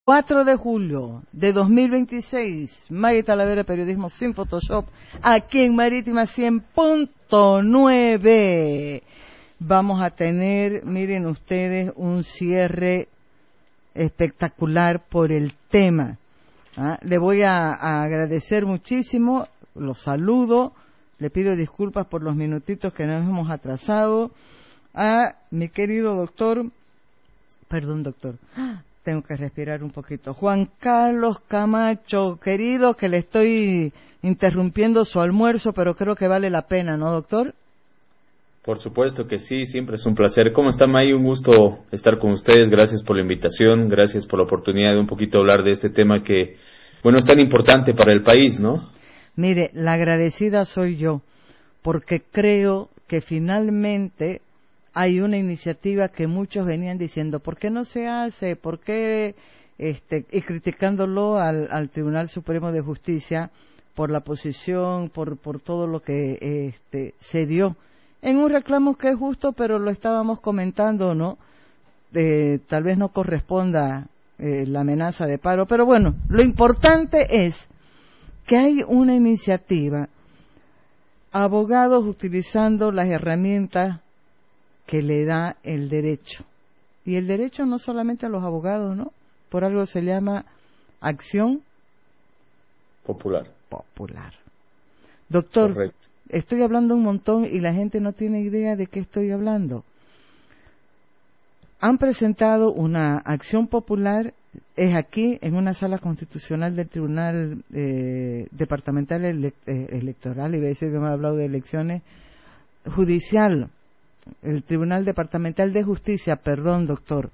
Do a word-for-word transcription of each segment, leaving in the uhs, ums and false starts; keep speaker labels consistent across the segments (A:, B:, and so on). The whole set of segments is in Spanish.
A: cuatro de julio de dos mil veintiséis, Maggie Talavera, Periodismo sin Photoshop, aquí en Marítima cien punto nueve. Vamos a tener, miren ustedes, un cierre espectacular por el tema. ¿Ah? Le voy a, a agradecer muchísimo, los saludo, le pido disculpas por los minutitos que nos hemos atrasado, a mi querido doctor, perdón doctor, tengo que respirar un poquito, Juan Carlos Camacho, querido, que le estoy interrumpiendo su almuerzo, pero creo que vale la pena, ¿no, doctor?
B: Por supuesto que sí, siempre es un placer. ¿Cómo está, May? Un gusto estar con ustedes. Gracias por la invitación, gracias por la oportunidad de un poquito hablar de este tema que, bueno, es tan importante para el país, ¿no?
A: Mire, la agradecida soy yo, porque creo que finalmente hay una iniciativa que muchos venían diciendo, ¿por qué no se hace? ¿Por qué? Este, y criticándolo al, al Tribunal Supremo de Justicia por la posición, por, por todo lo que este, se dio en un reclamo que es justo, pero lo estábamos comentando, ¿no? Eh, tal vez no corresponda eh, la amenaza de paro, pero bueno, lo importante es que hay una iniciativa, abogados utilizando las herramientas que le da el derecho. Y el derecho no solamente a los abogados, ¿no? Por algo se llama acción
B: popular.
A: Popular. Doctor, correcto. Estoy hablando un montón y la gente no tiene idea de qué estoy hablando. Han presentado una acción popular, es aquí, en una sala constitucional del Tribunal eh, Departamental ele eh, Electoral, y voy a decir que me ha hablado de elecciones, judicial, el Tribunal Departamental de Justicia, perdón, doctor.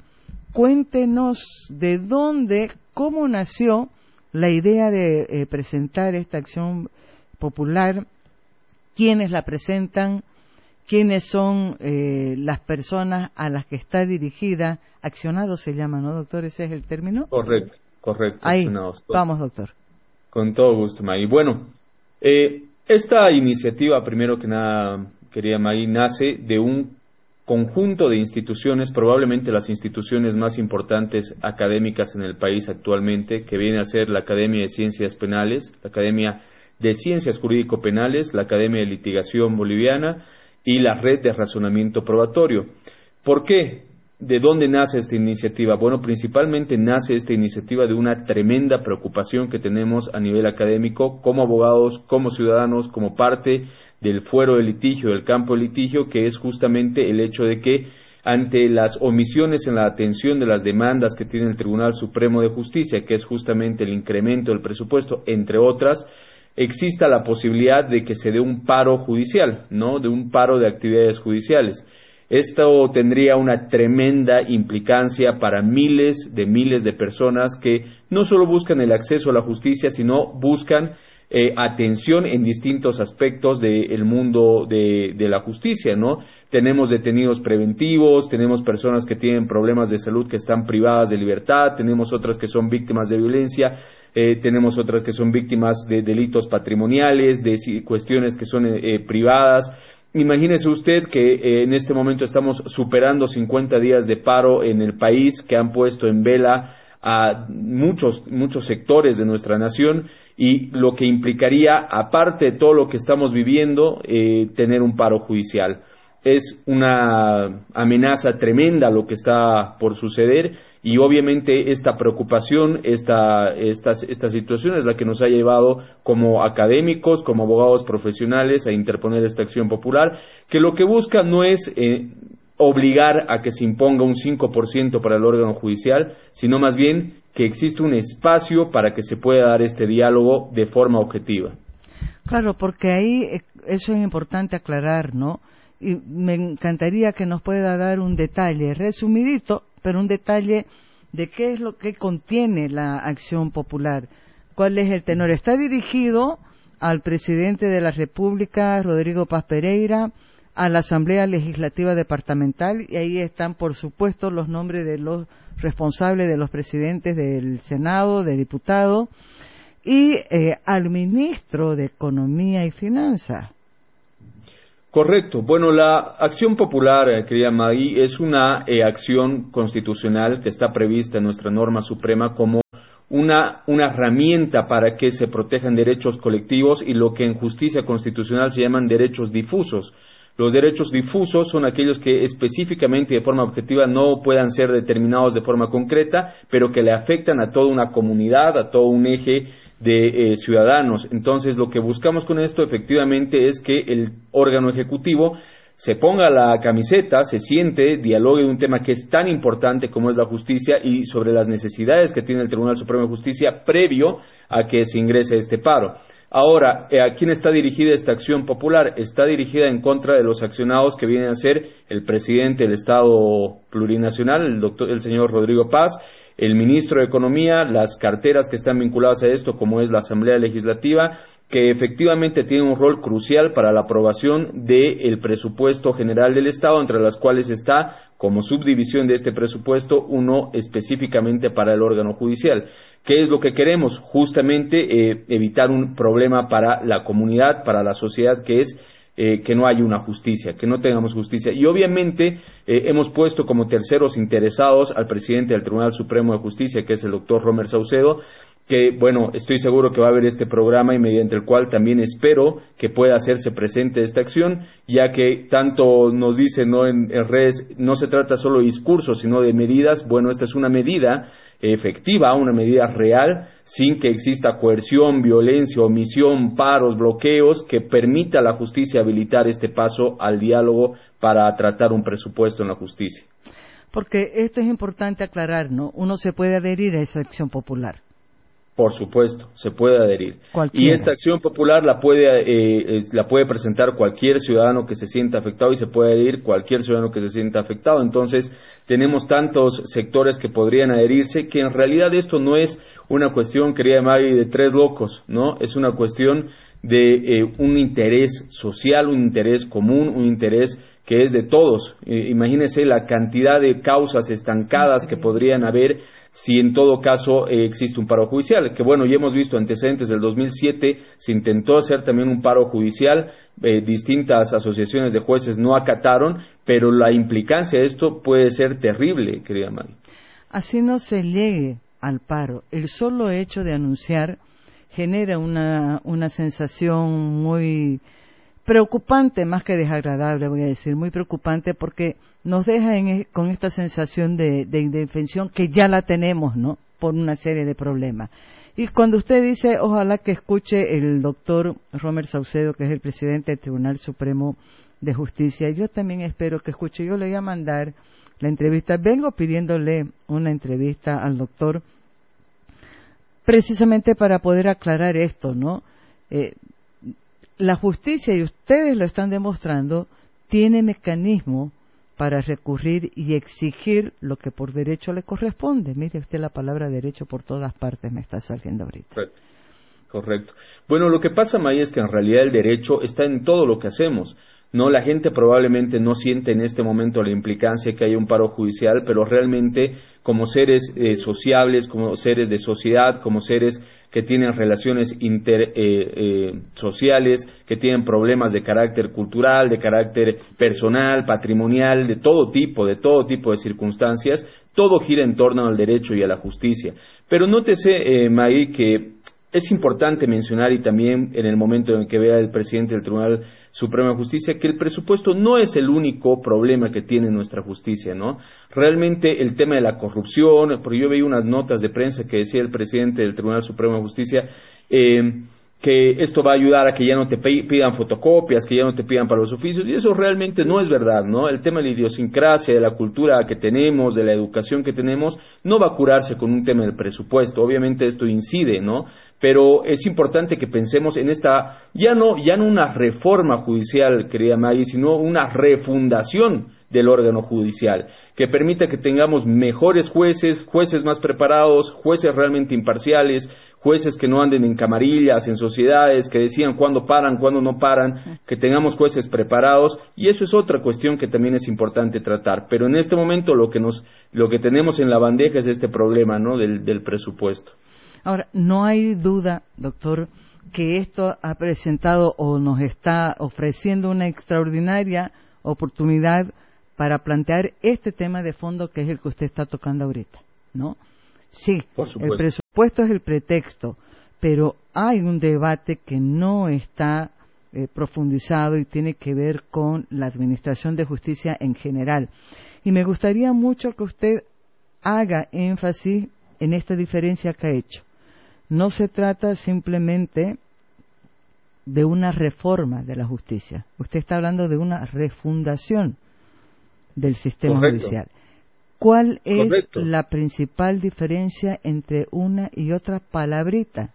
A: Cuéntenos de dónde, cómo nació la idea de eh, presentar esta acción popular, quiénes la presentan, quiénes son eh, las personas a las que está dirigida. Accionado se llama, ¿no, doctor? ¿Ese es el término?
B: Correcto, correcto.
A: Ahí, accionados. Vamos, doctor.
B: Con todo gusto, Maggie. Bueno, eh, esta iniciativa, primero que nada, querida Maggie, nace de un conjunto de instituciones, probablemente las instituciones más importantes académicas en el país actualmente, que viene a ser la Academia de Ciencias Penales, la Academia de Ciencias Jurídico-Penales, la Academia de Litigación Boliviana y la Red de Razonamiento Probatorio. ¿Por qué? ¿De dónde nace esta iniciativa? Bueno, principalmente nace esta iniciativa de una tremenda preocupación que tenemos a nivel académico, como abogados, como ciudadanos, como parte del fuero de litigio, del campo de litigio, que es justamente el hecho de que ante las omisiones en la atención de las demandas que tiene el Tribunal Supremo de Justicia, que es justamente el incremento del presupuesto, entre otras, exista la posibilidad de que se dé un paro judicial, ¿no? De un paro de actividades judiciales. Esto tendría una tremenda implicancia para miles de miles de personas que no solo buscan el acceso a la justicia, sino buscan eh, atención en distintos aspectos del mundo de, de la justicia, ¿no? Tenemos detenidos preventivos, tenemos personas que tienen problemas de salud que están privadas de libertad, tenemos otras que son víctimas de violencia, eh, tenemos otras que son víctimas de delitos patrimoniales, de cuestiones que son eh, privadas. Imagínese usted que eh, en este momento estamos superando cincuenta días de paro en el país, que han puesto en vela a muchos, muchos sectores de nuestra nación, y lo que implicaría, aparte de todo lo que estamos viviendo, eh, tener un paro judicial. Es una amenaza tremenda lo que está por suceder, y obviamente esta preocupación, esta, esta, esta situación es la que nos ha llevado como académicos, como abogados profesionales a interponer esta acción popular, que lo que busca no es eh, obligar a que se imponga un cinco por ciento para el órgano judicial, sino más bien que existe un espacio para que se pueda dar este diálogo de forma objetiva.
A: Claro, porque ahí eso es importante aclarar, ¿no? Y me encantaría que nos pueda dar un detalle, resumidito, pero un detalle de qué es lo que contiene la acción popular, cuál es el tenor. Está dirigido al presidente de la República, Rodrigo Paz Pereira, a la Asamblea Legislativa Departamental, y ahí están, por supuesto, los nombres de los responsables, de los presidentes del Senado, de diputados, y eh, al ministro de Economía y Finanzas.
B: Correcto. Bueno, la acción popular, eh, querida Maggie, es una eh, acción constitucional que está prevista en nuestra norma suprema como una, una herramienta para que se protejan derechos colectivos y lo que en justicia constitucional se llaman derechos difusos. Los derechos difusos son aquellos que específicamente y de forma objetiva no puedan ser determinados de forma concreta, pero que le afectan a toda una comunidad, a todo un eje de eh, ciudadanos. Entonces, lo que buscamos con esto efectivamente es que el órgano ejecutivo se ponga la camiseta, se siente, dialogue de un tema que es tan importante como es la justicia y sobre las necesidades que tiene el Tribunal Supremo de Justicia previo a que se ingrese este paro. Ahora, ¿a quién está dirigida esta acción popular? Está dirigida en contra de los accionados que vienen a ser el presidente del Estado plurinacional, el doctor, el señor Rodrigo Paz, el ministro de Economía, las carteras que están vinculadas a esto, como es la Asamblea Legislativa, que efectivamente tiene un rol crucial para la aprobación del presupuesto general del Estado, entre las cuales está, como subdivisión de este presupuesto, uno específicamente para el órgano judicial. ¿Qué es lo que queremos? Justamente eh, evitar un problema para la comunidad, para la sociedad, que es Eh, que no haya una justicia, que no tengamos justicia. Y obviamente eh, hemos puesto como terceros interesados al presidente del Tribunal Supremo de Justicia, que es el doctor Romer Saucedo, que, bueno, estoy seguro que va a haber este programa y mediante el cual también espero que pueda hacerse presente esta acción, ya que tanto nos dicen, ¿no?, en, en redes, no se trata solo de discursos, sino de medidas. Bueno, esta es una medida efectiva, una medida real, sin que exista coerción, violencia, omisión, paros, bloqueos, que permita a la justicia habilitar este paso al diálogo para tratar un presupuesto en la justicia.
A: Porque esto es importante aclarar, ¿no? Uno se puede adherir a esa acción popular.
B: Por supuesto, se puede adherir.
A: Cualquiera.
B: Y esta acción popular la puede eh, eh, la puede presentar cualquier ciudadano que se sienta afectado y se puede adherir cualquier ciudadano que se sienta afectado. Entonces, tenemos tantos sectores que podrían adherirse que en realidad esto no es una cuestión, querida Mari, de tres locos, ¿no? Es una cuestión de eh, un interés social, un interés común, un interés que es de todos. Eh, imagínese la cantidad de causas estancadas que podrían haber si en todo caso eh, existe un paro judicial, que bueno, ya hemos visto antecedentes del dos mil siete, se intentó hacer también un paro judicial, eh, distintas asociaciones de jueces no acataron, pero la implicancia de esto puede ser terrible, querida Mari.
A: Así no se llegue al paro, el solo hecho de anunciar genera una, una sensación muy preocupante, más que desagradable, voy a decir, muy preocupante, porque nos deja en, con esta sensación de, de indefensión que ya la tenemos, ¿no?, por una serie de problemas. Y cuando usted dice, ojalá que escuche el doctor Romer Saucedo, que es el presidente del Tribunal Supremo de Justicia, yo también espero que escuche. Yo le voy a mandar la entrevista, vengo pidiéndole una entrevista al doctor precisamente para poder aclarar esto, ¿no? Eh, la justicia, y ustedes lo están demostrando, tiene mecanismo para recurrir y exigir lo que por derecho le corresponde. Mire usted, la palabra derecho por todas partes me está saliendo ahorita.
B: Correcto. Correcto. Bueno, lo que pasa, May, es que en realidad el derecho está en todo lo que hacemos. No, la gente probablemente no siente en este momento la implicancia que haya un paro judicial, pero realmente como seres eh, sociables, como seres de sociedad, como seres que tienen relaciones inter, eh, eh, sociales, que tienen problemas de carácter cultural, de carácter personal, patrimonial, de todo tipo, de todo tipo de circunstancias, todo gira en torno al derecho y a la justicia. Pero nótese, eh, May, que es importante mencionar, y también en el momento en que vea el presidente del Tribunal Supremo de Justicia, que el presupuesto no es el único problema que tiene nuestra justicia, ¿no? Realmente el tema de la corrupción, porque yo veía unas notas de prensa que decía el presidente del Tribunal Supremo de Justicia, eh, que esto va a ayudar a que ya no te pidan fotocopias, que ya no te pidan para los oficios, y eso realmente no es verdad, ¿no? El tema de la idiosincrasia, de la cultura que tenemos, de la educación que tenemos, no va a curarse con un tema del presupuesto. Obviamente esto incide, ¿no? Pero es importante que pensemos en esta, ya no, ya no una reforma judicial, querida Maggie, sino una refundación del órgano judicial, que permita que tengamos mejores jueces, jueces más preparados, jueces realmente imparciales, jueces que no anden en camarillas, en sociedades, que decidan cuándo paran, cuándo no paran, que tengamos jueces preparados, y eso es otra cuestión que también es importante tratar. Pero en este momento lo que nos, lo que tenemos en la bandeja es este problema, ¿no?, del, del presupuesto.
A: Ahora, no hay duda, doctor, que esto ha presentado o nos está ofreciendo una extraordinaria oportunidad para plantear este tema de fondo que es el que usted está tocando ahorita, ¿no? Sí, el presupuesto es el pretexto, pero hay un debate que no está eh, profundizado y tiene que ver con la administración de justicia en general. Y me gustaría mucho que usted haga énfasis en esta diferencia que ha hecho. No se trata simplemente de una reforma de la justicia. Usted está hablando de una refundación del sistema
B: Correcto.
A: judicial. ¿Cuál es
B: Correcto.
A: la principal diferencia entre una y otra palabrita?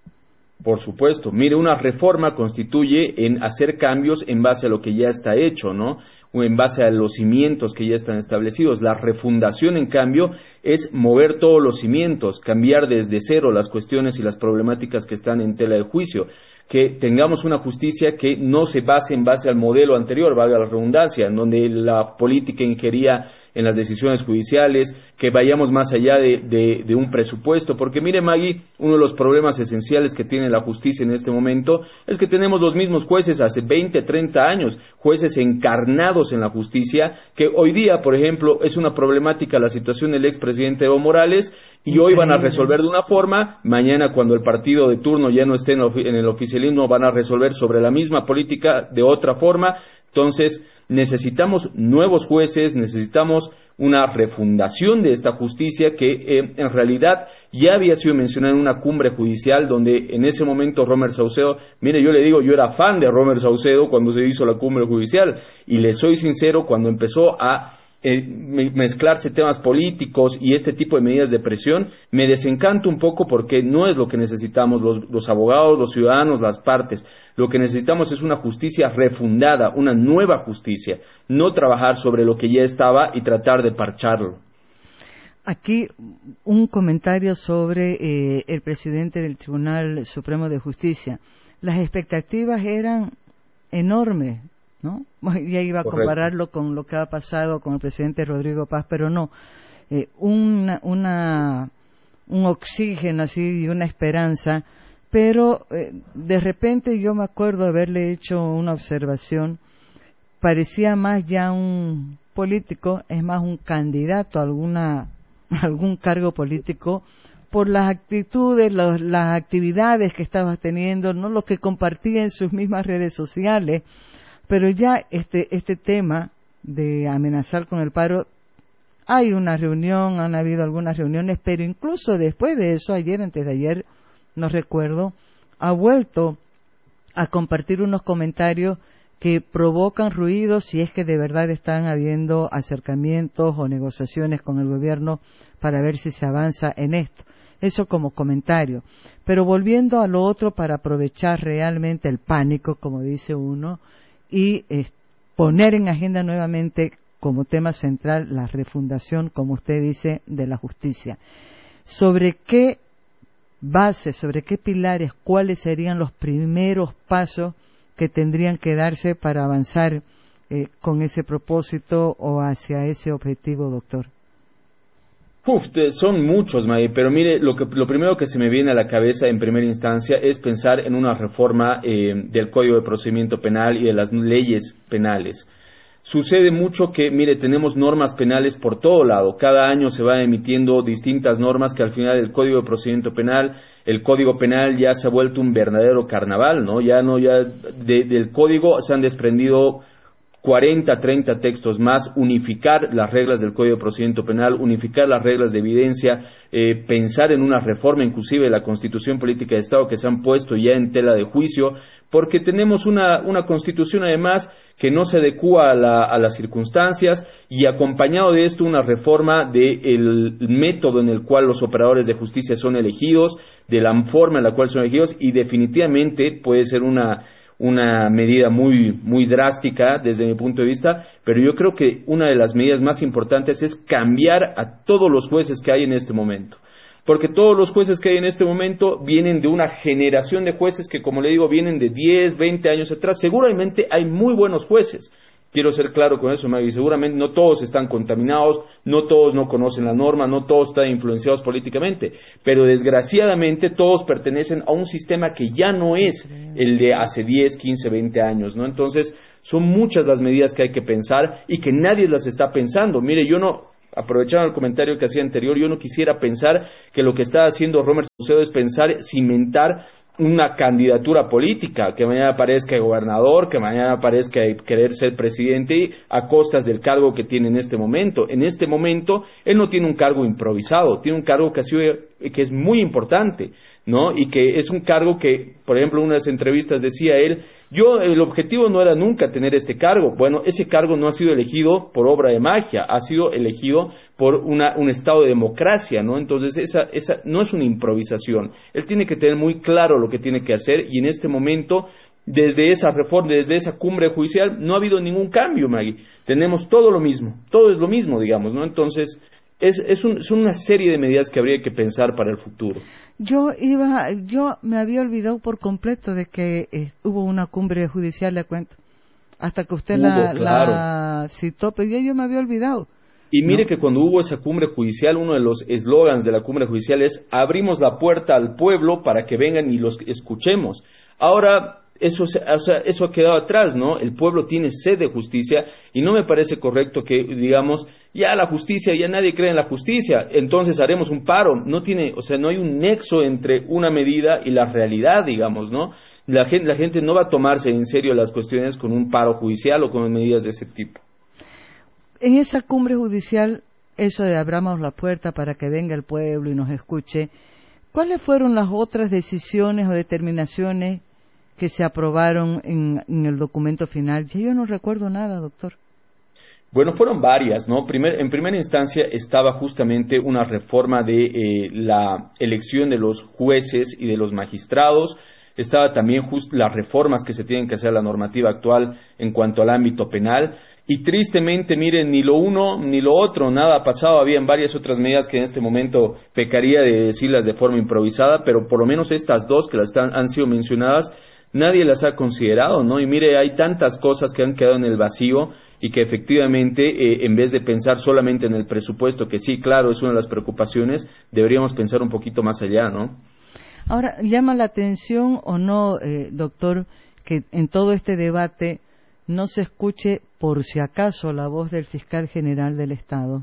B: Por supuesto. Mire, una reforma constituye en hacer cambios en base a lo que ya está hecho, ¿no? O en base a los cimientos que ya están establecidos. La refundación, en cambio, es mover todos los cimientos, cambiar desde cero las cuestiones y las problemáticas que están en tela de juicio. Que tengamos una justicia que no se base en base al modelo anterior, valga la redundancia, en donde la política ingería en las decisiones judiciales, que vayamos más allá de, de, de un presupuesto, porque mire, Maggie, uno de los problemas esenciales que tiene la justicia en este momento es que tenemos los mismos jueces hace veinte, treinta años, jueces encarnados en la justicia, que hoy día, por ejemplo, es una problemática la situación del expresidente Evo Morales, y hoy van a resolver de una forma, mañana cuando el partido de turno ya no esté en, en el oficialismo van a resolver sobre la misma política de otra forma. Entonces, necesitamos nuevos jueces, necesitamos una refundación de esta justicia que eh, en realidad ya había sido mencionada en una cumbre judicial donde en ese momento Romer Saucedo, mire, yo le digo, yo era fan de Romer Saucedo cuando se hizo la cumbre judicial y le soy sincero, cuando empezó a Eh, mezclarse temas políticos y este tipo de medidas de presión, me desencanto un poco porque no es lo que necesitamos los, los abogados, los ciudadanos, las partes. Lo que necesitamos es una justicia refundada, una nueva justicia, no trabajar sobre lo que ya estaba y tratar de parcharlo.
A: Aquí un comentario sobre eh, el presidente del Tribunal Supremo de Justicia. Las expectativas eran enormes, ¿no? Ya iba a compararlo Correcto. Con lo que ha pasado con el presidente Rodrigo Paz, pero no. Eh, una, una, un oxígeno así y una esperanza, pero eh, de repente yo me acuerdo haberle hecho una observación, parecía más ya un político, es más un candidato a alguna, algún cargo político, por las actitudes, los, las actividades que estaba teniendo, no lo que compartía en sus mismas redes sociales. Pero ya este, este tema de amenazar con el paro, hay una reunión, han habido algunas reuniones, pero incluso después de eso, ayer, antes de ayer, no recuerdo, ha vuelto a compartir unos comentarios que provocan ruido si es que de verdad están habiendo acercamientos o negociaciones con el gobierno para ver si se avanza en esto. Eso como comentario. Pero volviendo a lo otro para aprovechar realmente el pánico, como dice uno, y eh, poner en agenda nuevamente como tema central la refundación, como usted dice, de la justicia. ¿Sobre qué bases, sobre qué pilares, cuáles serían los primeros pasos que tendrían que darse para avanzar eh, con ese propósito o hacia ese objetivo, doctor?
B: Uf, son muchos, May, pero mire, lo, que, lo primero que se me viene a la cabeza en primera instancia es pensar en una reforma eh, del Código de Procedimiento Penal y de las leyes penales. Sucede mucho que, mire, tenemos normas penales por todo lado. Cada año se van emitiendo distintas normas que al final el Código de Procedimiento Penal, el Código Penal ya se ha vuelto un verdadero carnaval, ¿no? Ya no, ya de, del Código se han desprendido cuarenta, treinta textos más, unificar las reglas del Código de Procedimiento Penal, unificar las reglas de evidencia, eh, pensar en una reforma inclusive de la Constitución Política de Estado que se han puesto ya en tela de juicio, porque tenemos una, una Constitución además que no se adecúa a, la, a las circunstancias y acompañado de esto una reforma del método en el cual los operadores de justicia son elegidos, de la forma en la cual son elegidos y definitivamente puede ser una una medida muy muy drástica desde mi punto de vista, pero yo creo que una de las medidas más importantes es cambiar a todos los jueces que hay en este momento, porque todos los jueces que hay en este momento vienen de una generación de jueces que, como le digo, vienen de diez, veinte años atrás. Seguramente hay muy buenos jueces, quiero ser claro con eso, Maggie, seguramente no todos están contaminados, no todos no conocen la norma, no todos están influenciados políticamente, pero desgraciadamente todos pertenecen a un sistema que ya no es el de hace diez, quince, veinte años, ¿no? Entonces, son muchas las medidas que hay que pensar y que nadie las está pensando. Mire, yo no, aprovechando el comentario que hacía anterior, yo no quisiera pensar que lo que está haciendo Romer Saucedo es pensar, cimentar una candidatura política, que mañana aparezca gobernador, que mañana aparezca querer ser presidente a costas del cargo que tiene en este momento. En este momento, él no tiene un cargo improvisado, tiene un cargo que, ha sido, que es muy importante, ¿no? Y que es un cargo que, por ejemplo, en unas entrevistas decía él, yo, el objetivo no era nunca tener este cargo. Bueno, ese cargo no ha sido elegido por obra de magia, ha sido elegido por una, un estado de democracia, ¿no? Entonces, esa, esa no es una improvisación. Él tiene que tener muy claro lo que tiene que hacer y en este momento, desde esa reforma, desde esa cumbre judicial, no ha habido ningún cambio, Maggie. Tenemos todo lo mismo, todo es lo mismo, digamos, ¿no? Entonces, es, es un, son una serie de medidas que habría que pensar para el futuro.
A: Yo iba, yo me había olvidado por completo de que eh, hubo una cumbre judicial, le cuento, hasta que usted
B: hubo,
A: la,
B: claro.
A: la citó, pero yo, yo me había olvidado.
B: Y mire
A: ¿no?
B: que cuando hubo esa cumbre judicial, uno de los eslogans de la cumbre judicial es abrimos la puerta al pueblo para que vengan y los escuchemos. Ahora, eso, o sea, eso ha quedado atrás, ¿no? El pueblo tiene sed de justicia y no me parece correcto que digamos, ya la justicia, ya nadie cree en la justicia, entonces haremos un paro. No tiene, o sea, no hay un nexo entre una medida y la realidad, digamos, ¿no? La gente, la gente no va a tomarse en serio las cuestiones con un paro judicial o con medidas de ese tipo.
A: En esa cumbre judicial, eso de abramos la puerta para que venga el pueblo y nos escuche, ¿cuáles fueron las otras decisiones o determinaciones que se aprobaron en, en el documento final? Yo no recuerdo nada, doctor.
B: Bueno, fueron varias, ¿no? Primer, en primera instancia estaba justamente una reforma de eh, la elección de los jueces y de los magistrados. Estaba también just las reformas que se tienen que hacer a la normativa actual en cuanto al ámbito penal. Y tristemente, miren, ni lo uno ni lo otro, nada ha pasado. Habían varias otras medidas que en este momento pecaría de decirlas de forma improvisada, pero por lo menos estas dos que las están, han sido mencionadas, nadie las ha considerado, ¿no? Y mire, hay tantas cosas que han quedado en el vacío y que efectivamente, eh, en vez de pensar solamente en el presupuesto, que sí, claro, es una de las preocupaciones, deberíamos pensar un poquito más allá, ¿no?
A: Ahora, ¿llama la atención o no, eh, doctor, que en todo este debate no se escuche, por si acaso, la voz del fiscal general del Estado?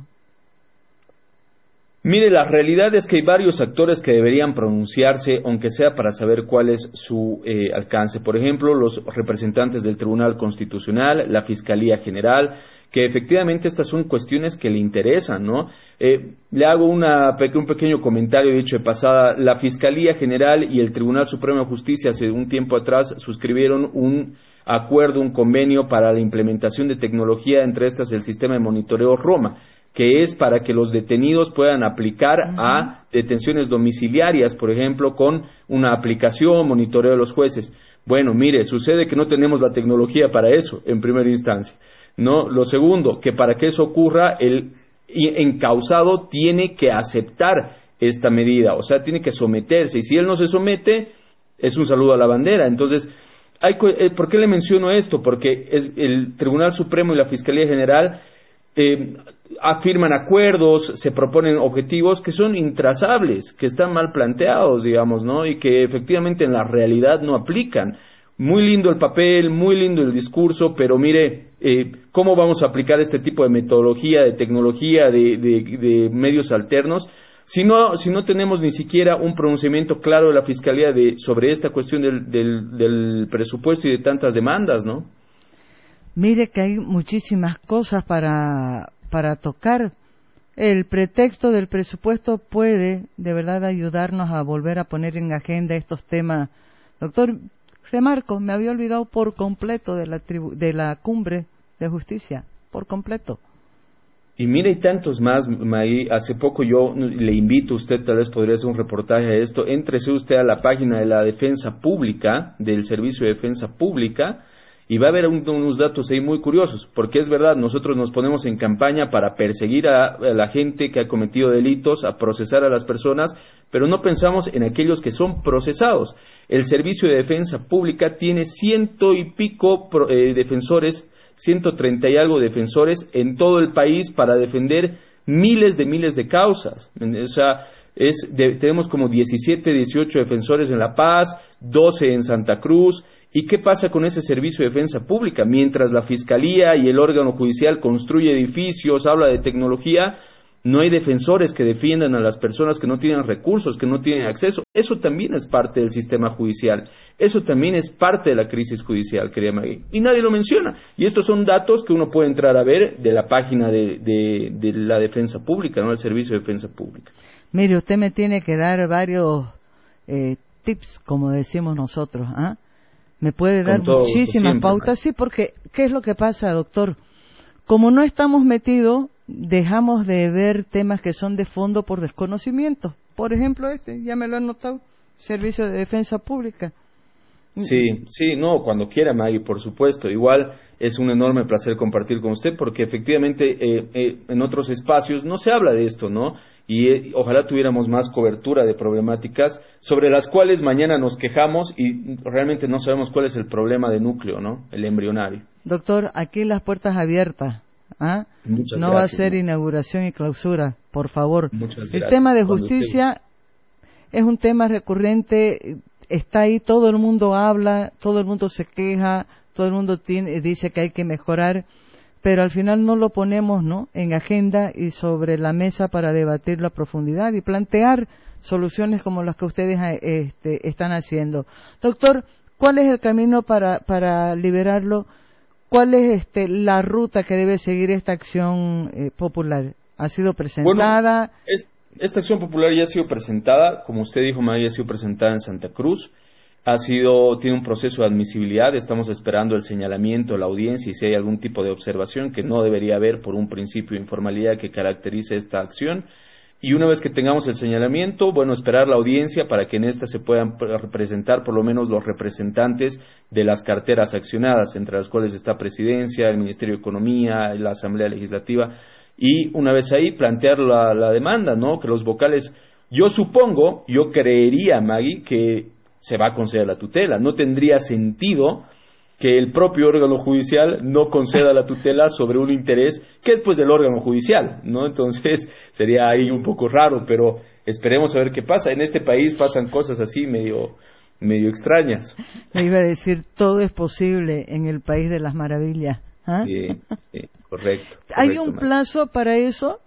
B: Mire, la realidad es que hay varios actores que deberían pronunciarse, aunque sea para saber cuál es su eh, alcance. Por ejemplo, los representantes del Tribunal Constitucional, la Fiscalía General, que efectivamente estas son cuestiones que le interesan, ¿no? Eh, le hago una, un pequeño comentario, dicho de pasada. La Fiscalía General y el Tribunal Supremo de Justicia hace un tiempo atrás suscribieron un acuerdo, un convenio para la implementación de tecnología, entre estas el sistema de monitoreo Roma, que es para que los detenidos puedan aplicar uh-huh. a detenciones domiciliarias, por ejemplo, con una aplicación, monitoreo de los jueces. Bueno, mire, sucede que no tenemos la tecnología para eso, en primera instancia. No, lo segundo, que para que eso ocurra, el encausado tiene que aceptar esta medida, o sea, tiene que someterse, y si él no se somete, es un saludo a la bandera. Entonces, hay, ¿por qué le menciono esto? Porque es el Tribunal Supremo y la Fiscalía General Eh, afirman acuerdos, se proponen objetivos que son intrazables, que están mal planteados, digamos, ¿no? Y que efectivamente en la realidad no aplican. Muy lindo el papel, muy lindo el discurso, pero mire, eh, ¿cómo vamos a aplicar este tipo de metodología, de tecnología, de, de, de medios alternos? Si no, si no tenemos ni siquiera un pronunciamiento claro de la Fiscalía de, sobre esta cuestión del, del, del presupuesto y de tantas demandas, ¿no?
A: Mire que hay muchísimas cosas para, para tocar. El pretexto del presupuesto puede de verdad ayudarnos a volver a poner en agenda estos temas. Doctor, remarco, me había olvidado por completo de la, tribu, de la cumbre de justicia, por completo.
B: Y mire, hay tantos más, May. Hace poco yo le invito a usted, tal vez podría hacer un reportaje de esto. Éntrese usted a la página de la Defensa Pública, del Servicio de Defensa Pública, y va a haber un, unos datos ahí muy curiosos, porque es verdad, nosotros nos ponemos en campaña para perseguir a, a la gente que ha cometido delitos, a procesar a las personas, pero no pensamos en aquellos que son procesados. El Servicio de Defensa Pública tiene ciento y pico pro, eh, defensores, ciento treinta y algo defensores en todo el país para defender miles de miles de causas. O sea, es de, tenemos como diecisiete, dieciocho defensores en La Paz, doce en Santa Cruz. ¿Y qué pasa con ese servicio de defensa pública? Mientras la Fiscalía y el órgano judicial construye edificios, habla de tecnología, no hay defensores que defiendan a las personas que no tienen recursos, que no tienen acceso. Eso también es parte del sistema judicial. Eso también es parte de la crisis judicial, querida Maggie. Y nadie lo menciona. Y estos son datos que uno puede entrar a ver de la página de, de, de la defensa pública, ¿no? El Servicio de Defensa Pública.
A: Mire, usted me tiene que dar varios eh, tips, como decimos nosotros, ¿ah? Me puede dar muchísimas siempre, pautas, sí, porque ¿qué es lo que pasa, doctor? Como no estamos metidos, dejamos de ver temas que son de fondo por desconocimiento. Por ejemplo, este, ya me lo han notado, Servicio de Defensa Pública.
B: Sí, sí, no, cuando quiera, Maggie, por supuesto. Igual es un enorme placer compartir con usted porque efectivamente eh, eh, en otros espacios no se habla de esto, ¿no? Y eh, ojalá tuviéramos más cobertura de problemáticas sobre las cuales mañana nos quejamos y realmente no sabemos cuál es el problema de núcleo, ¿no? El embrionario.
A: Doctor, aquí las puertas abiertas. ¿Ah?
B: Muchas
A: no
B: gracias,
A: va a ser
B: ¿no?
A: inauguración y clausura, por favor.
B: Muchas
A: el
B: gracias.
A: tema de
B: Cuando
A: justicia
B: usted...
A: es un tema recurrente, está ahí, todo el mundo habla, todo el mundo se queja, todo el mundo tiene, dice que hay que mejorar, pero al final no lo ponemos, ¿no?, en agenda y sobre la mesa para debatirlo a profundidad y plantear soluciones como las que ustedes este, están haciendo. Doctor, ¿cuál es el camino para, para liberarlo? ¿Cuál es este, la ruta que debe seguir esta acción eh, popular? ¿Ha sido presentada?
B: Bueno, es, esta acción popular ya ha sido presentada, como usted dijo, María, ha sido presentada en Santa Cruz. Ha sido, tiene un proceso de admisibilidad, estamos esperando el señalamiento, la audiencia y si hay algún tipo de observación que no debería haber por un principio de informalidad que caracterice esta acción. Y una vez que tengamos el señalamiento, bueno, esperar la audiencia para que en esta se puedan representar por lo menos los representantes de las carteras accionadas, entre las cuales está Presidencia, el Ministerio de Economía, la Asamblea Legislativa, y una vez ahí plantear la, la demanda, ¿no? Que los vocales, yo supongo, yo creería, Maggie, que se va a conceder la tutela. No tendría sentido que el propio órgano judicial no conceda la tutela sobre un interés que es pues del órgano judicial, ¿no? Entonces sería ahí un poco raro, pero esperemos a ver qué pasa. En este país pasan cosas así medio medio extrañas.
A: Me iba a decir, todo es posible en el país de las maravillas. ¿Ah?
B: Sí, sí, correcto, correcto.
A: ¿Hay un plazo para eso?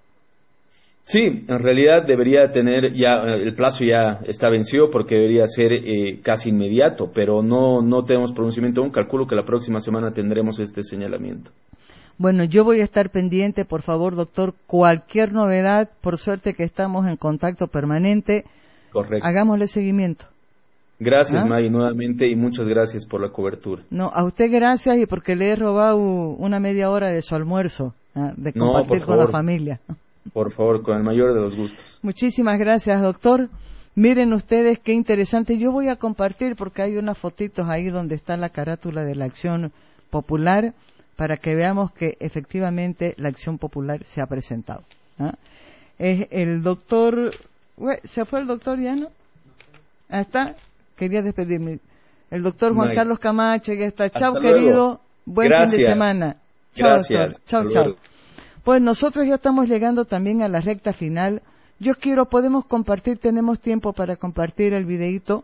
B: Sí, en realidad debería tener ya, el plazo ya está vencido porque debería ser eh, casi inmediato, pero no, no tenemos pronunciamiento aún. Calculo que la próxima semana tendremos este señalamiento.
A: Bueno, yo voy a estar pendiente, por favor, doctor, cualquier novedad, por suerte que estamos en contacto permanente.
B: Correcto.
A: Hagámosle seguimiento.
B: Gracias,
A: ¿Ah?
B: Maggie, nuevamente, y muchas gracias por la cobertura.
A: No, a usted gracias y porque le he robado una media hora de su almuerzo, ¿ah? De compartir
B: no,
A: con la familia.
B: Por favor, con el mayor de los gustos.
A: Muchísimas gracias, doctor. Miren ustedes qué interesante. Yo voy a compartir porque hay unas fotitos ahí donde está la carátula de la Acción Popular para que veamos que efectivamente la Acción Popular se ha presentado. ¿Ah? Es el doctor... ¿Se fue el doctor ya, no? ¿Ah, está? Quería despedirme. El doctor Juan Mike. Carlos Camacho, ya está. Chao, querido. Buen
B: Gracias.
A: fin de semana. Chao,
B: Gracias.
A: Chao, chao. Pues nosotros ya estamos llegando también a la recta final. Yo quiero, podemos compartir, tenemos tiempo para compartir el videíto.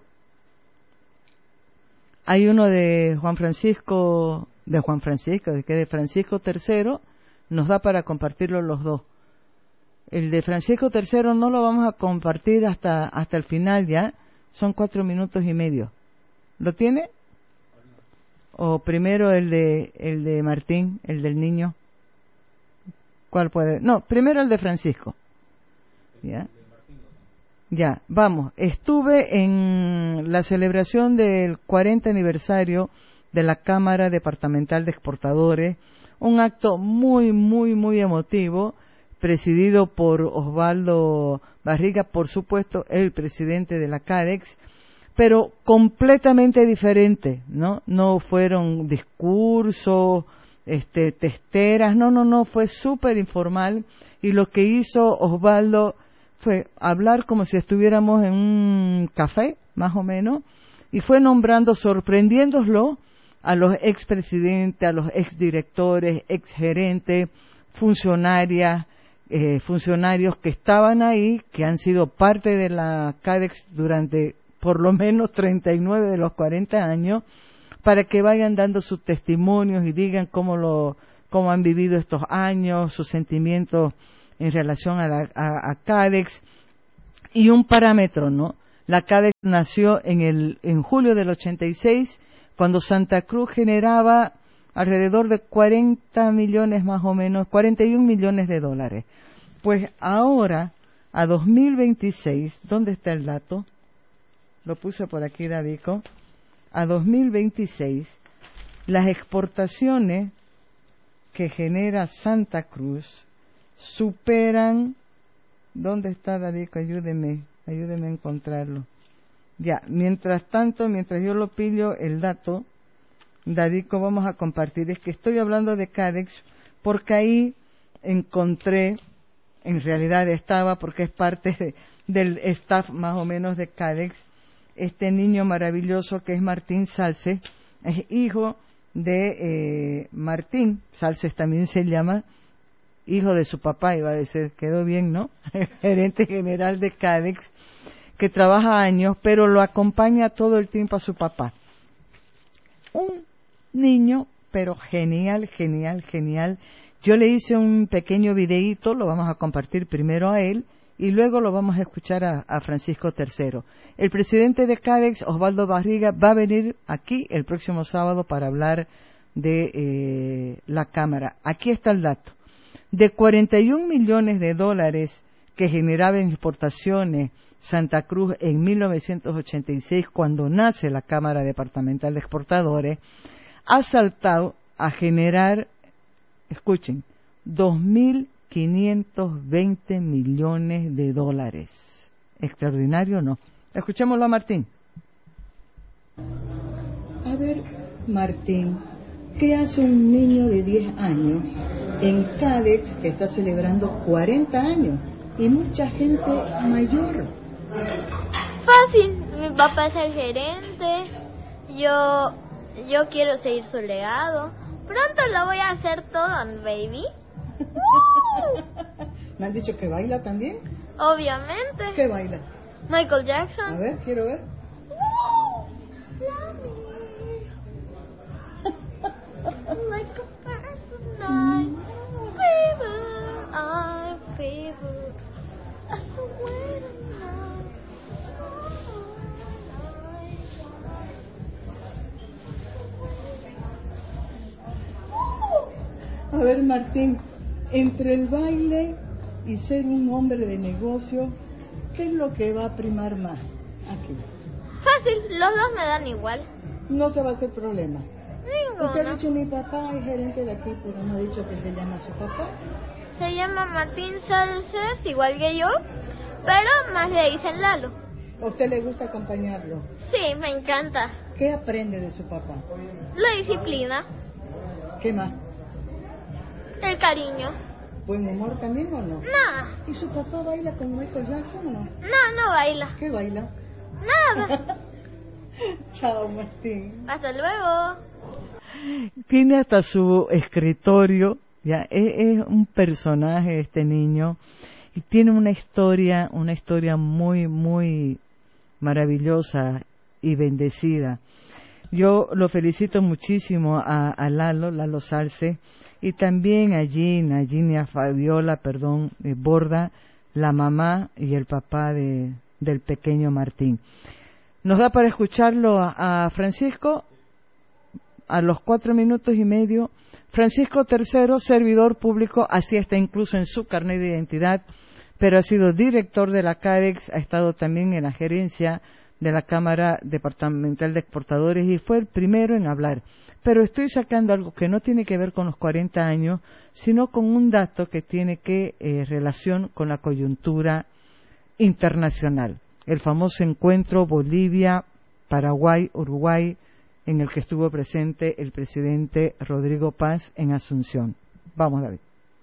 A: Hay uno de Juan Francisco, de Juan Francisco, de que de Francisco tercero, nos da para compartirlo los dos. El de Francisco tercero no lo vamos a compartir hasta hasta el final ya, son cuatro minutos y medio. ¿Lo tiene? O primero el de el de Martín, el del niño. ¿Cuál puede? No, primero el de Francisco. ¿Ya? Ya, vamos. Estuve en la celebración del cuarenta aniversario de la Cámara Departamental de Exportadores, un acto muy, muy, muy emotivo, presidido por Osvaldo Barriga, por supuesto, el presidente de la CADEX, pero completamente diferente, ¿no? No fueron discursos, este, testeras, no, no, no, fue súper informal y lo que hizo Osvaldo fue hablar como si estuviéramos en un café, más o menos, y fue nombrando, sorprendiéndolo a los expresidentes, a los exdirectores, exgerentes, funcionarias, eh, funcionarios que estaban ahí, que han sido parte de la CADEX durante por lo menos treinta y nueve de los cuarenta años, para que vayan dando sus testimonios y digan cómo lo cómo han vivido estos años, sus sentimientos en relación a, la, a, a Cadex, y un parámetro, ¿no? La Cadex nació en el en julio del ochenta y seis, cuando Santa Cruz generaba alrededor de cuarenta millones más o menos, cuarenta y un millones de dólares. Pues ahora, a dos mil veintiséis, ¿dónde está el dato? Lo puse por aquí, Davico. A dos mil veintiséis, las exportaciones que genera Santa Cruz superan... ¿Dónde está, Davico? Ayúdeme, ayúdeme a encontrarlo. Ya, mientras tanto, mientras yo lo pillo el dato, Davico, vamos a compartir. Es que estoy hablando de Cadex porque ahí encontré, en realidad estaba, porque es parte de, del staff más o menos de Cadex, este niño maravilloso que es Martín Salces, es hijo de eh, Martín Salces, también se llama, hijo de su papá, iba a decir, quedó bien, ¿no? Gerente general de Cadex, que trabaja años, pero lo acompaña todo el tiempo a su papá. Un niño, pero genial, genial, genial. Yo le hice un pequeño videíto, lo vamos a compartir primero a él, y luego lo vamos a escuchar a, a Francisco tercero. El presidente de Cadex, Osvaldo Barriga, va a venir aquí el próximo sábado para hablar de eh, la Cámara. Aquí está el dato. De cuarenta y un millones de dólares que generaba en exportaciones Santa Cruz en mil novecientos ochenta y seis, cuando nace la Cámara Departamental de Exportadores, ha saltado a generar, escuchen, dos mil quinientos veinte millones de dólares. Extraordinario, ¿no? Escuchémoslo a Martín. A ver, Martín, ¿qué hace un niño de diez años en Cadex, que está celebrando cuarenta años, y mucha gente mayor?
C: Fácil, mi papá es el gerente, yo yo quiero seguir su legado. Pronto lo voy a hacer todo, baby.
A: ¿Me han dicho que baila también?
C: Obviamente.
A: ¿Qué baila?
C: Michael Jackson.
A: A ver, quiero ver.
C: Like a first night, fever, I fever, I swear tonight.
A: A ver, Martín, entre el baile y ser un hombre de negocio, ¿qué es lo que va a primar más aquí?
C: Fácil, los dos me dan igual.
A: No se va a hacer problema.
C: Ninguno.
A: Usted ha dicho mi papá es gerente de aquí, pero no ha dicho que se llama su papá.
C: Se llama Martín Salces, igual que yo, pero más le dicen Lalo.
A: ¿A usted le gusta acompañarlo?
C: Sí, me encanta.
A: ¿Qué aprende de su papá?
C: La disciplina,
A: ¿Qué más?
C: el cariño.
A: ¿Buen humor también o no?
C: Nada.
A: ¿Y su papá baila con Michael Jackson o no?
C: No, no baila.
A: ¿Qué baila?
C: Nada.
A: Chao, Martín.
C: Hasta luego.
A: Tiene hasta su escritorio, ya es, es un personaje este niño y tiene una historia, una historia muy, muy maravillosa y bendecida. Yo lo felicito muchísimo a, a Lalo, Lalo Salces, y también a Gina, a Ginia Fabiola, perdón, eh, Borda, la mamá y el papá de, del pequeño Martín. ¿Nos da para escucharlo a, a Francisco? A los cuatro minutos y medio. Francisco tercero, servidor público, así está incluso en su carnet de identidad, pero ha sido director de la Cadex, ha estado también en la gerencia de la Cámara Departamental de Exportadores y fue el primero en hablar. Pero estoy sacando algo que no tiene que ver con los cuarenta años, sino con un dato que tiene que eh, relación con la coyuntura internacional. El famoso encuentro Bolivia, Paraguay, Uruguay, en el que estuvo presente el presidente Rodrigo Paz en Asunción. Vamos, David.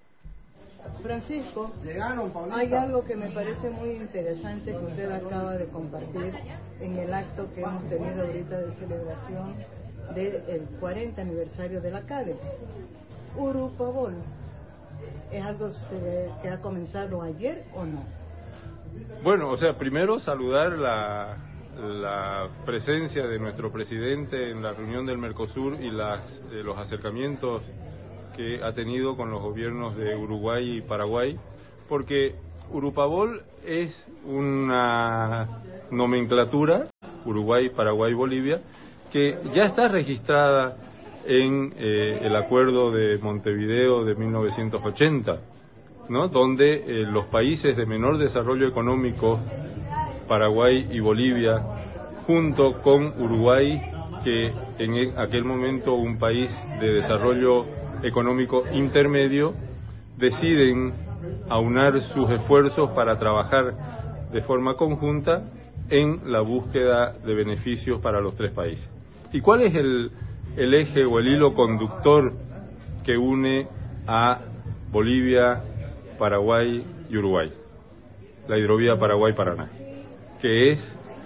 A: Francisco, hay algo que me parece muy interesante que usted acaba de compartir en el acto que hemos tenido ahorita de celebración del cuarenta aniversario de la Cadex. Urupabol, ¿es algo que ha comenzado ayer o no?
D: Bueno, o sea, primero saludar la, la presencia de nuestro presidente en la reunión del Mercosur y las, eh, los acercamientos que ha tenido con los gobiernos de Uruguay y Paraguay porque Urupabol es una nomenclatura, Uruguay, Paraguay, Bolivia, que ya está registrada en eh, el Acuerdo de Montevideo de mil novecientos ochenta, ¿no? Donde eh, los países de menor desarrollo económico, Paraguay y Bolivia, junto con Uruguay, que en aquel momento un país de desarrollo económico intermedio, deciden aunar sus esfuerzos para trabajar de forma conjunta en la búsqueda de beneficios para los tres países. ¿Y cuál es el, el eje o el hilo conductor que une a Bolivia, Paraguay y Uruguay? La hidrovía Paraguay-Paraná, que es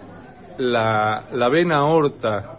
D: la, la vena aorta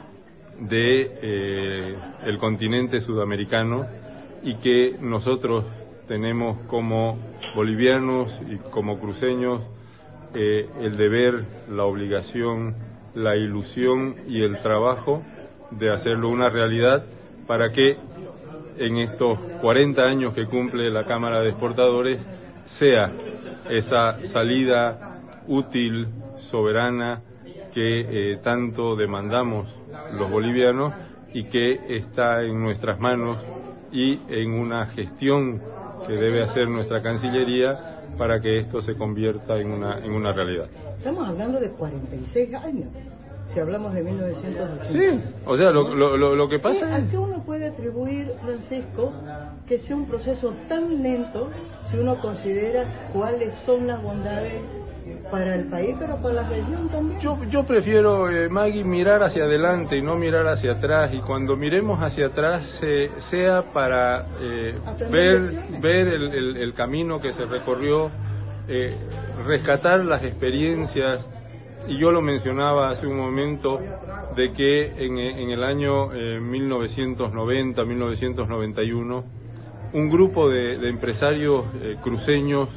D: de eh, el continente sudamericano, y que nosotros tenemos como bolivianos y como cruceños eh, el deber, la obligación, la ilusión y el trabajo de hacerlo una realidad, para que en estos cuarenta años que cumple la Cámara de Exportadores sea esa salida útil, soberana, que eh, tanto demandamos los bolivianos y que está en nuestras manos, y en una gestión que debe hacer nuestra Cancillería para que esto se convierta en una en una realidad.
A: Estamos hablando de cuarenta y seis años, si hablamos de mil novecientos ochenta.
D: Sí, o sea, lo, lo, lo, lo que pasa
A: es... ¿A qué uno puede atribuir, Francisco, que sea un proceso tan lento si uno considera cuáles son las bondades para el país, pero para la región también?
D: Yo, yo prefiero, eh, Maggie, mirar hacia adelante y no mirar hacia atrás, y cuando miremos hacia atrás eh, sea para eh, ver, ver el, el, el camino que se recorrió, eh, rescatar las experiencias, y yo lo mencionaba hace un momento, de que en, en el año eh, mil novecientos noventa, mil novecientos noventa y uno, un grupo de, de empresarios eh, cruceños,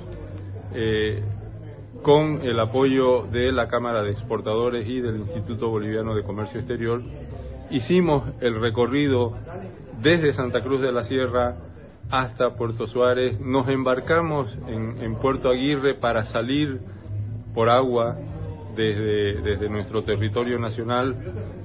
D: eh, con el apoyo de la Cámara de Exportadores y del Instituto Boliviano de Comercio Exterior, hicimos el recorrido desde Santa Cruz de la Sierra hasta Puerto Suárez. Nos embarcamos en, en Puerto Aguirre para salir por agua desde, desde nuestro territorio nacional.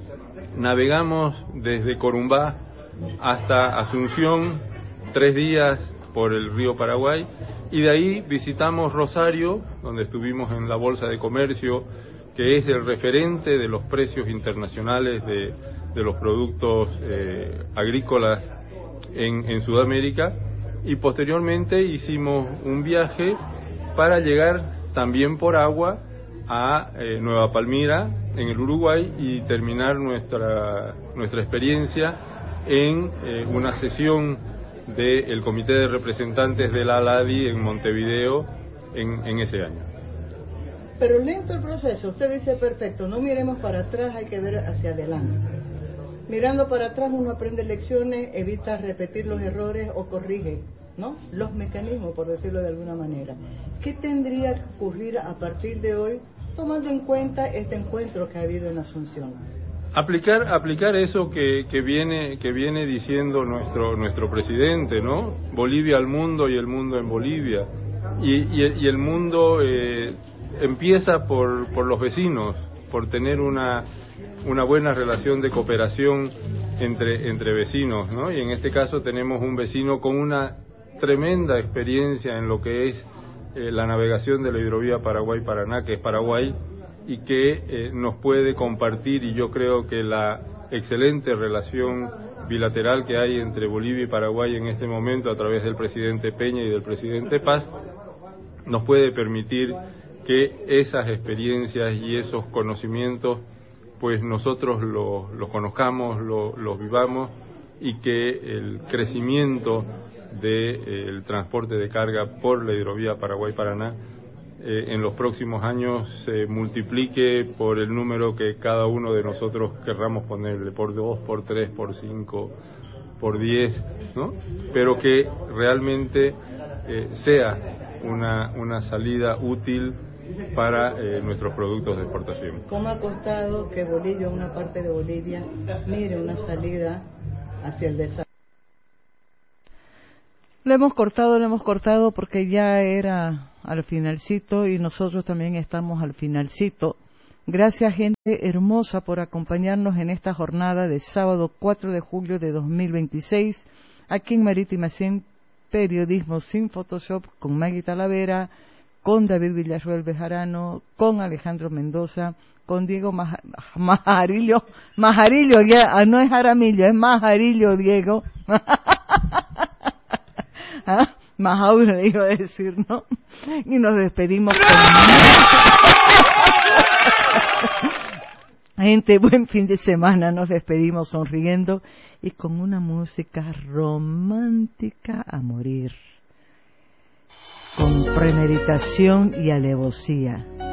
D: Navegamos desde Corumbá hasta Asunción, tres días por el río Paraguay, y de ahí visitamos Rosario, donde estuvimos en la Bolsa de Comercio, que es el referente de los precios internacionales de, de los productos eh, agrícolas en, en Sudamérica, y posteriormente hicimos un viaje para llegar también por agua a eh, Nueva Palmira, en el Uruguay, y terminar nuestra, nuestra experiencia en eh, una sesión del Comité de Representantes de la ALADI en Montevideo en, en ese año.
A: Pero lento el proceso, usted dice perfecto, no miremos para atrás, hay que ver hacia adelante. Mirando para atrás uno aprende lecciones, evita repetir los errores o corrige, ¿no?, los mecanismos, por decirlo de alguna manera. ¿Qué tendría que ocurrir a partir de hoy, tomando en cuenta este encuentro que ha habido en Asunción?
D: Aplicar, aplicar eso que, que viene, que viene diciendo nuestro, nuestro presidente, ¿no? Bolivia al mundo y el mundo en Bolivia. Y, y, y el mundo eh, empieza por, por los vecinos, por tener una, una buena relación de cooperación entre, entre vecinos, ¿no? Y en este caso tenemos un vecino con una tremenda experiencia en lo que es eh, la navegación de la hidrovía Paraguay-Paraná, que es Paraguay, y que eh, nos puede compartir, y yo creo que la excelente relación bilateral que hay entre Bolivia y Paraguay en este momento, a través del presidente Peña y del presidente Paz, nos puede permitir que esas experiencias y esos conocimientos, pues nosotros los lo conozcamos, los lo vivamos, y que el crecimiento del transporte de carga por la hidrovía Paraguay-Paraná Eh, en los próximos años se eh, multiplique por el número que cada uno de nosotros querramos ponerle, por dos, por tres, por cinco, por diez, ¿no? Pero que realmente eh, sea una, una salida útil para eh, nuestros productos de exportación.
A: ¿Cómo ha costado que Bolivia, una parte de Bolivia, mire una salida hacia el desarrollo? Lo hemos cortado, lo hemos cortado porque ya era al finalcito y nosotros también estamos al finalcito. Gracias, gente hermosa, por acompañarnos en esta jornada de sábado cuatro de julio de dos mil veintiséis, aquí en Marítima cien, Periodismo sin Photoshop, con Maggie Talavera, con David Villarruel Bejarano, con Alejandro Mendoza, con Diego Maj Majarillo, Majarillo, ya, no es Jaramillo, es Majarillo Diego. ¿Ah? Majauro le iba a decir, ¿no? Y nos despedimos con... Gente, buen fin de semana, nos despedimos sonriendo y con una música romántica a morir, con premeditación y alevosía.